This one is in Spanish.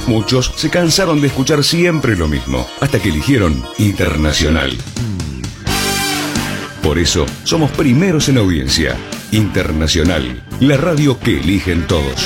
Muchos se cansaron de escuchar siempre lo mismo, hasta que eligieron Internacional. Por eso, somos primeros en audiencia. Internacional, la radio que eligen todos.